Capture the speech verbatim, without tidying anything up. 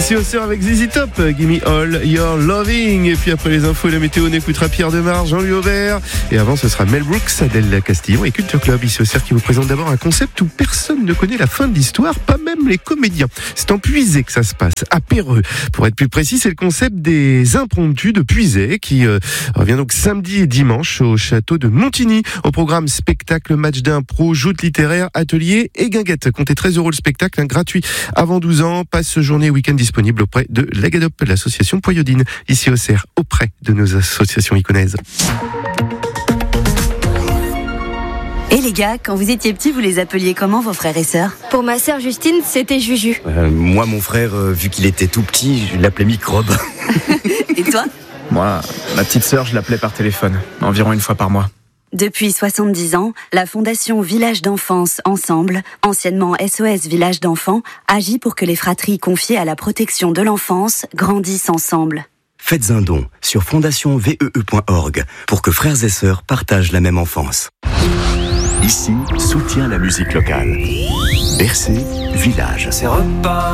Ici au Sœur avec Z Z Top, Gimme All Your Loving. Et puis après les infos et la météo, on écoutera Pierre Demar, Jean-Louis Aubert. Et avant, ce sera Mel Brooks, Adèle Castillon et Culture Club. Ici au Sœur qui vous présente d'abord un concept où personne ne connaît la fin de l'histoire, pas même les comédiens. C'est en Puisay que ça se passe, à Péreux. Pour être plus précis, c'est le concept des impromptus de Puisay qui euh, revient donc samedi et dimanche au château de Montigny. Au programme spectacle, match d'impro, joute littéraire, atelier et guinguette. Comptez treize euros le spectacle, un gratuit avant douze ans. Passe journée week-end disponible auprès de l'Agadop, l'association Poyodine, ici au Cerf, auprès de nos associations iconaises. Et les gars, quand vous étiez petits, vous les appeliez comment vos frères et sœurs ? Pour ma sœur Justine, c'était Juju. Euh, moi, mon frère, euh, vu qu'il était tout petit, je l'appelais Microbe. Et toi ? Moi, ma petite sœur, je l'appelais par téléphone, environ une fois par mois. Depuis soixante-dix ans, la Fondation Village d'Enfance Ensemble, anciennement S O S Village d'Enfants, agit pour que les fratries confiées à la protection de l'enfance grandissent ensemble. Faites un don sur fondation V E E point org pour que frères et sœurs partagent la même enfance. Ici, soutient la musique locale. Bercé, village. C'est repas.